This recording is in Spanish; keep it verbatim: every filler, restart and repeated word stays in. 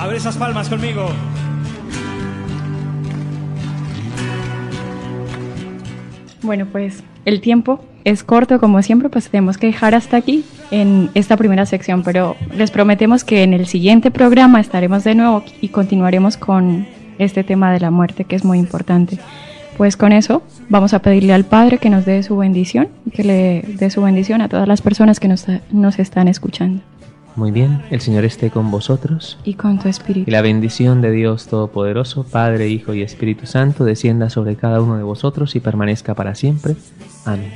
A ver esas palmas conmigo. Bueno, pues el tiempo es corto, como siempre, pues tenemos que dejar hasta aquí en esta primera sección, pero les prometemos que en el siguiente programa estaremos de nuevo y continuaremos con este tema de la muerte, que es muy importante. Pues con eso vamos a pedirle al Padre que nos dé su bendición y que le dé su bendición a todas las personas que nos, nos están escuchando. Muy bien, el Señor esté con vosotros. Y con tu espíritu. Y la bendición de Dios Todopoderoso, Padre, Hijo y Espíritu Santo, descienda sobre cada uno de vosotros y permanezca para siempre. Amén.